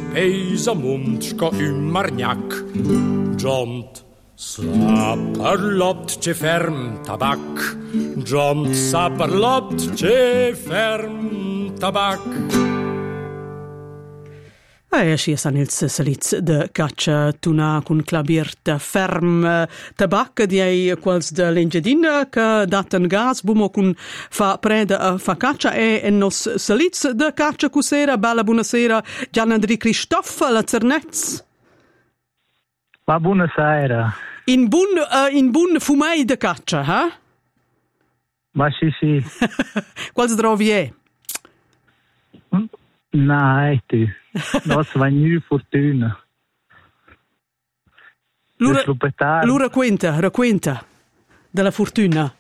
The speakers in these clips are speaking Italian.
Peisamund sco Margnac. Jont saperlopt ce ferm tabac. Jont saperlopt ce ferm tabac. Així estan els salits de caccia tuna con clabiert ferm tabac di quals de l'engedin que daten gas bumo con fa preda fa caccia e nos salits de caccia cusera bella buonasera Gianandri Cristoff la Cernetz. Ma buonasera. In bun fumei de caccia, ha? Ma sì. Quals drovi è? No, tu. Non va nu fortuna. Lu racquenta della fortuna.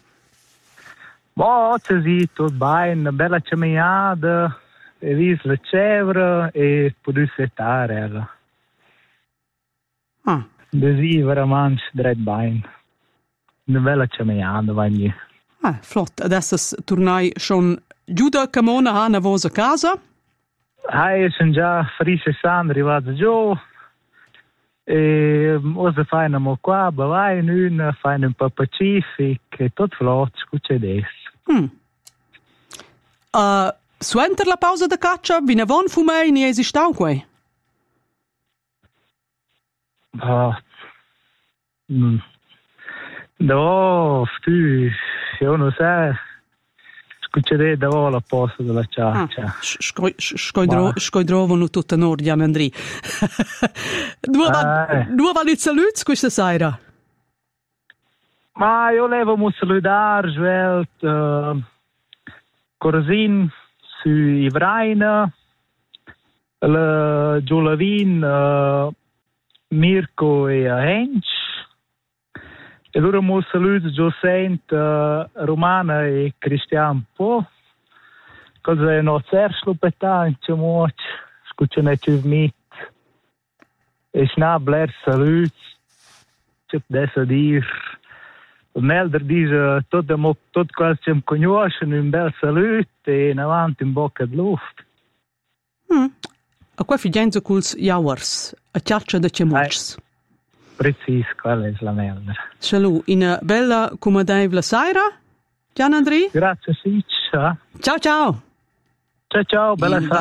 Ma c'è tutto bene, una bella camminata, e vis la cevra e poter settare. Così veramente dret bene. Una bella camminata va nu. Flott. Adesso tornai schon giù da Camona a vostra casa? Sono già frisce sanno arrivato giù e ora fanno qua, vai fanno un po' pacific e tutto flotto, scucce adesso. Suenter la pausa da caccia, vi ne von fumei ne esistau quei? No, tu, io non so. Scuccerei da la posta della ciaccia. Scoidrovano tutta Nord, Jan Andri. Due vanno il saluto questa sera? Ma io levo salutare, Svelt, Corzin, su Ivraina, Giolavin, Mirko e Hench. E allora mo saluto Giosent, Romana e Cristian Po. Cosa è no certo petante moch, scuccione ci mit. E snabler salut. C'è adesso dir. Melder dice tot quasi ci conoscono un bel salut e in avanti in bocca di luft. A qua figenza culs jauers, a ciaccia de cemucs. Precis, quella è la melder. Salut, in bella comodevole sera, Gian Andri? Grazie, sì. Ciao. Ciao, bella sera.